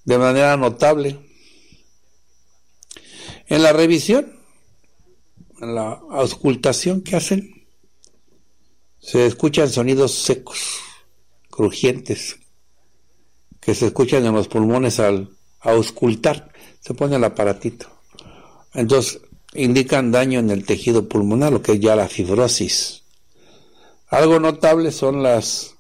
de manera notable. En la revisión, en la auscultación que hacen, se escuchan sonidos secos, crujientes, que se escuchan en los pulmones al auscultar. Se pone el aparatito. Entonces, indican daño en el tejido pulmonar, lo que es ya la fibrosis. Algo notable son los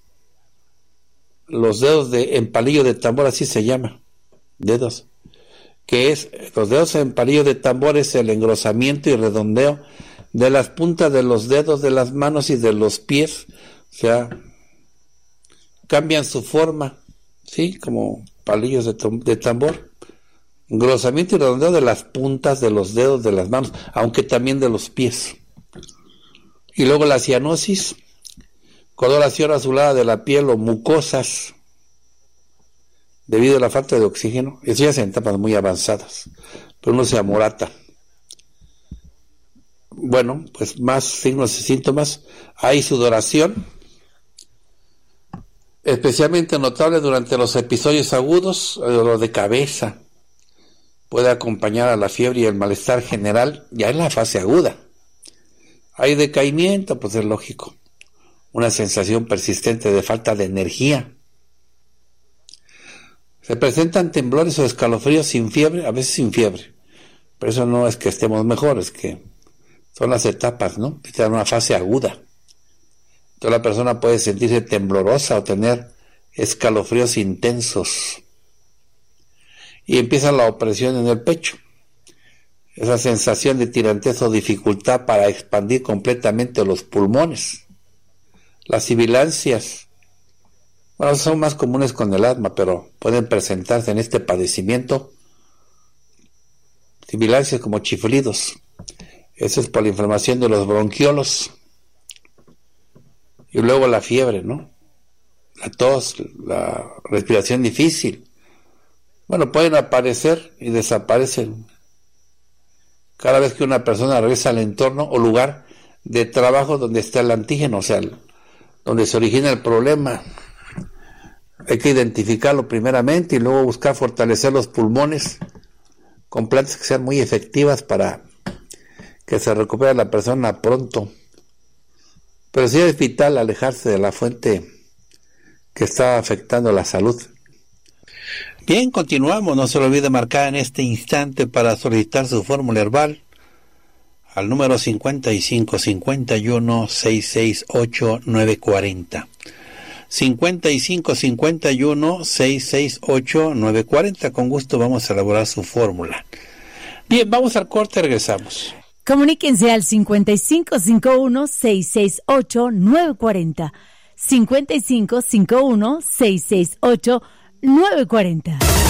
dedos en palillo de tambor, así se llama, dedos, que es, los dedos en palillo de tambor es el engrosamiento y redondeo de las puntas de los dedos de las manos y de los pies, o sea, cambian su forma, ¿sí? Como palillos de tambor. Engrosamiento y redondeo de las puntas de los dedos de las manos, aunque también de los pies. Y luego la cianosis, coloración azulada de la piel o mucosas, debido a la falta de oxígeno. Eso ya es en etapas muy avanzadas, pero uno se amorata. Bueno, pues más signos y síntomas. Hay sudoración, especialmente notable durante los episodios agudos, el dolor de cabeza. Puede acompañar a la fiebre y el malestar general ya en la fase aguda. Hay decaimiento, pues es lógico. Una sensación persistente de falta de energía. Se presentan temblores o escalofríos sin fiebre, a veces sin fiebre. Pero eso no es que estemos mejor, es que son las etapas, ¿no? Está en una fase aguda. Entonces la persona puede sentirse temblorosa o tener escalofríos intensos. Y empieza la opresión en el pecho. Esa sensación de tirantez o dificultad para expandir completamente los pulmones. Las sibilancias, bueno, son más comunes con el asma, pero pueden presentarse en este padecimiento sibilancias como chiflidos. Eso es por la inflamación de los bronquiolos. Y luego la fiebre, ¿no? La tos, la respiración difícil. Bueno, pueden aparecer y desaparecen cada vez que una persona regresa al entorno o lugar de trabajo donde está el antígeno, o sea, donde se origina el problema. Hay que identificarlo primeramente y luego buscar fortalecer los pulmones con plantas que sean muy efectivas para que se recupere la persona pronto. Pero sí es vital alejarse de la fuente que está afectando la salud. Bien, continuamos. No se lo olvide marcar en este instante para solicitar su fórmula herbal al número 55 51 668 940. 55 51 668 940. Con gusto vamos a elaborar su fórmula. Bien, vamos al corte, regresamos. Comuníquense al 55 51 668 940. 55 51 668 940.